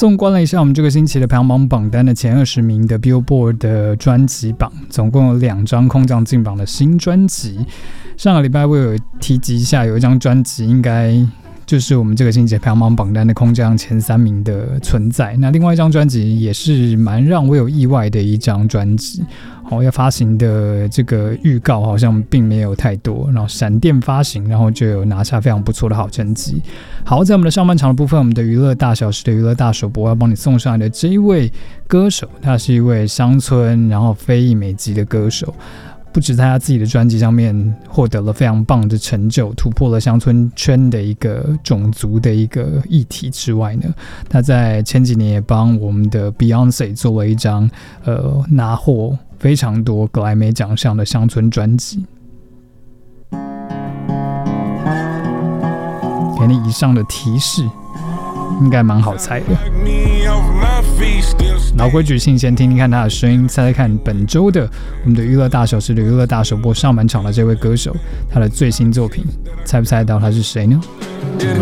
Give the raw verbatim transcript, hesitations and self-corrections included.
纵观了一下我们这个星期的排行榜榜单的前二十名的 Billboard 的专辑榜，总共有两张空降进榜的新专辑。上个礼拜我有提及一下，有一张专辑应该就是我们这个星期排行榜榜单的空降前三名的存在。那另外一张专辑也是蛮让我有意外的一张专辑，好，要发行的这个预告好像并没有太多，然后闪电发行，然后就有拿下非常不错的好成绩。好，在我们的上半场的部分，我们的娱乐大小事的娱乐大首播要帮你送上来的这一位歌手，他是一位乡村然后非裔美籍的歌手。不止在他自己的专辑上面获得了非常棒的成就，突破了乡村圈的一个种族的一个议题之外呢，他在前几年也帮我们的 Beyonce 做了一张呃拿获非常多格莱美奖项的乡村专辑。给你以上的提示，应该蛮好猜的。老规矩，请先听听看他的声音，猜猜看本周的我们的娱乐大小事的娱乐大首播上半场的这位歌手，他的最新作品，猜不猜得到他是谁呢？